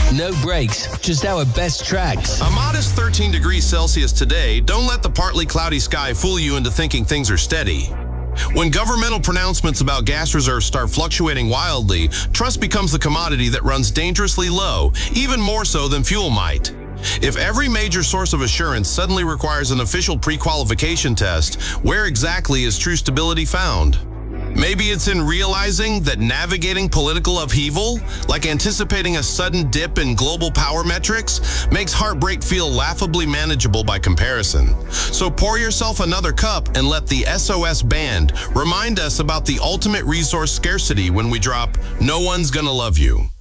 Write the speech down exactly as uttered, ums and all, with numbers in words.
No breaks, just our best tracks. A modest thirteen degrees Celsius today. Don't let the partly cloudy sky fool you into thinking things are steady. When governmental pronouncements about gas reserves start fluctuating wildly, trust becomes the commodity that runs dangerously low, even more so than fuel might. If every major source of assurance suddenly requires an official pre-qualification test, where exactly is true stability found? Maybe it's in realizing that navigating political upheaval, like anticipating a sudden dip in global power metrics, makes heartbreak feel laughably manageable by comparison. So pour yourself another cup and let the S O S band remind us about the ultimate resource scarcity when we drop "No One's Gonna Love You."